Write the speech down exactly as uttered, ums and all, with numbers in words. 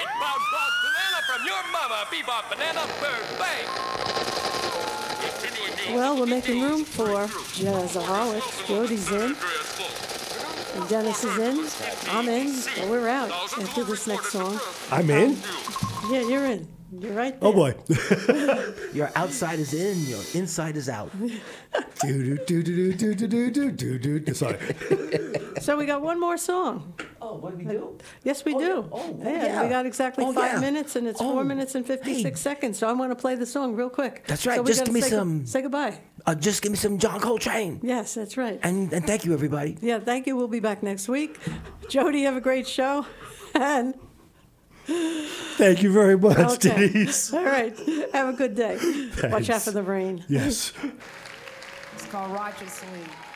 Bob Bob banana from your mama. Bebop banana bird bang. Well, we're making room for Jazzaholics. Jody's in. And Dennis is in. I'm in. So we're out after this next song. I'm in? Yeah, you're in. You're right there. Oh, boy. Your outside is in, your inside is out. do, do, do, do, do, do, do, do, do, do. Sorry. So we got one more song. Oh, what do we do? Yes, we Oh, do. yeah. Oh, oh, yeah, yeah. we got exactly Oh, five yeah. minutes, and it's four Oh, minutes and fifty-six hey. seconds. So I want to play the song real quick. That's right. So we Just gotta give me say go- some- Say goodbye. Uh, just give me some John Coltrane. Yes, that's right. And, and thank you, everybody. Yeah, thank you. We'll be back next week. Jody, have a great show. And Thank you very much, okay. Denise. All right. Have a good day. Watch out Thanks. for the rain. Yes. It's called Roger Swing.